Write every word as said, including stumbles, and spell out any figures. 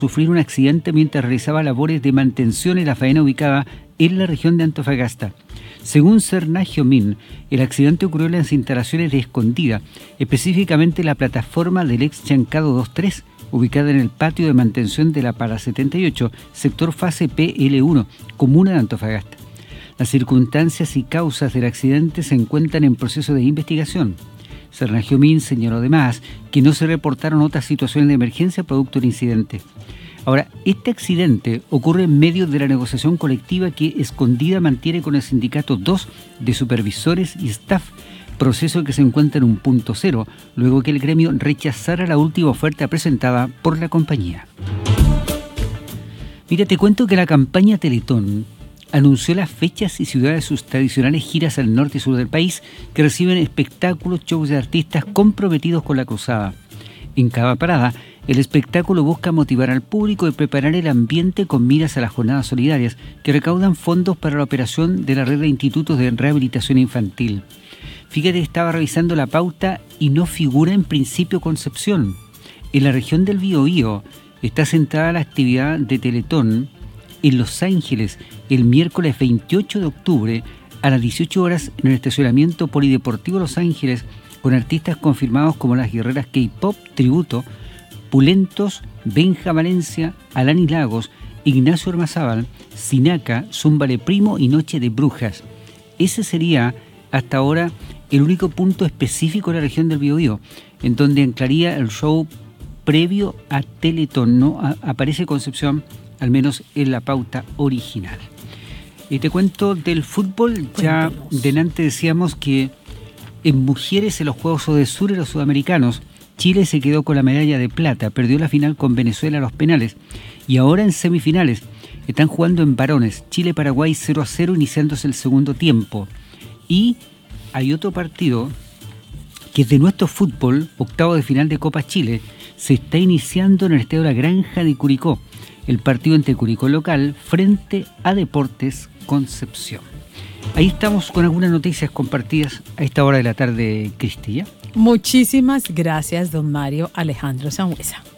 sufrir un accidente mientras realizaba labores de mantención en la faena ubicada en la región de Antofagasta. Según Sergio Min, el accidente ocurrió en las instalaciones de Escondida, específicamente la plataforma del ex Chancado dos tres, ubicada en el patio de mantención de la Para setenta y ocho, sector fase P L uno, comuna de Antofagasta. Las circunstancias y causas del accidente se encuentran en proceso de investigación. Sergio Min señaló además que no se reportaron otras situaciones de emergencia producto del incidente. Ahora, este accidente ocurre en medio de la negociación colectiva que Escondida mantiene con el sindicato dos de supervisores y staff, proceso que se encuentra en un punto cero, luego que el gremio rechazara la última oferta presentada por la compañía. Mira, te cuento que la campaña Teletón anunció las fechas y ciudades de sus tradicionales giras al norte y sur del país, que reciben espectáculos, shows de artistas comprometidos con la cruzada. En cada parada, el espectáculo busca motivar al público y preparar el ambiente con miras a las jornadas solidarias que recaudan fondos para la operación de la red de institutos de rehabilitación infantil. Fíjate, estaba revisando la pauta y no figura en principio Concepción. En la región del Biobío está centrada la actividad de Teletón en Los Ángeles el miércoles veintiocho de octubre a las dieciocho horas en el estacionamiento polideportivo Los Ángeles, con artistas confirmados como las guerreras K-Pop Tributo, Pulentos, Benja Valencia, Alanis Lagos, Ignacio Ormazábal, Sinaca, Zúmbale Primo y Noche de Brujas. Ese sería hasta ahora el único punto específico de la región del Biobío, en donde anclaría el show previo a Teletón. No a, aparece Concepción, al menos en la pauta original. Y te cuento del fútbol. Ya Cuéntanos. delante decíamos que en mujeres en los Juegos Odesur y los sudamericanos, Chile se quedó con la medalla de plata, perdió la final con Venezuela a los penales, y ahora en semifinales están jugando en varones, Chile-Paraguay cero a cero, iniciándose el segundo tiempo. Y hay otro partido que es de nuestro fútbol, octavo de final de Copa Chile, se está iniciando en el Estadio La Granja de Curicó, el partido entre Curicó local frente a Deportes Concepción. Ahí estamos con algunas noticias compartidas a esta hora de la tarde, Cristi, ¿ya? Muchísimas gracias, don Mario Alejandro Sangüesa.